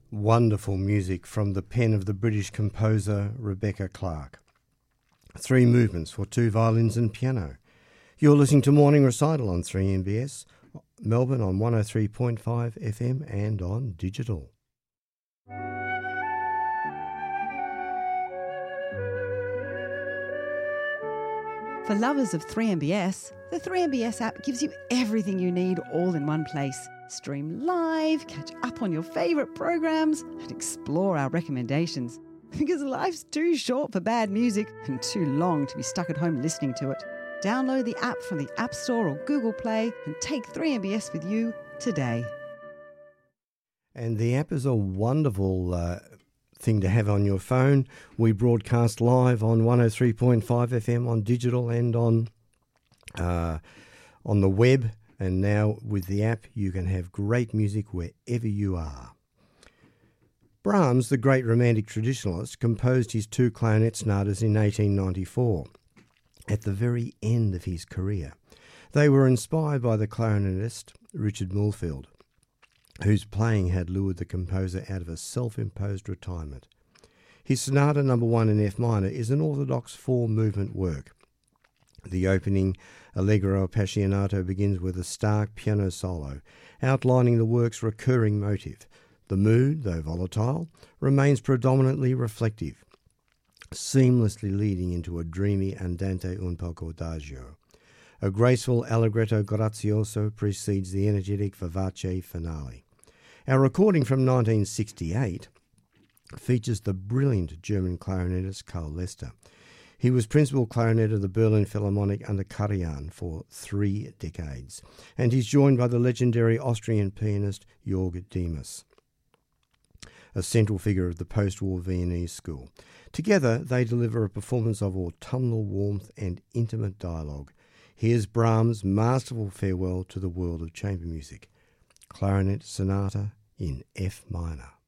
Wonderful music from the pen of the British composer Rebecca Clark. 3 movements for 2 violins and piano. You're listening to Morning Recital on 3MBS, Melbourne on 103.5 FM and on digital. For lovers of 3MBS, the 3MBS app gives you everything you need all in one place. Stream live, catch up on your favourite programs, and explore our recommendations. Because life's too short for bad music and too long to be stuck at home listening to it. Download the app from the App Store or Google Play and take 3MBS with you today. And the app is a wonderful thing to have on your phone. We broadcast live on 103.5 FM on digital and on the web. And now with the app, you can have great music wherever you are. Brahms, the great romantic traditionalist, composed his 2 clarinet sonatas in 1894, at the very end of his career. They were inspired by the clarinetist Richard Mulfield, whose playing had lured the composer out of a self-imposed retirement. His Sonata No. 1 in F minor is an orthodox 4-movement work. The opening Allegro Appassionato begins with a stark piano solo, outlining the work's recurring motive. The mood, though volatile, remains predominantly reflective, seamlessly leading into a dreamy andante un poco adagio. A graceful allegretto grazioso precedes the energetic vivace finale. Our recording from 1968 features the brilliant German clarinetist Carl Lester. He was principal clarinet of the Berlin Philharmonic under Karajan for 3 decades, and he's joined by the legendary Austrian pianist Jörg Demas, a central figure of the post-war Viennese school. Together, they deliver a performance of autumnal warmth and intimate dialogue. Here's Brahms' masterful farewell to the world of chamber music, Clarinet Sonata in F minor.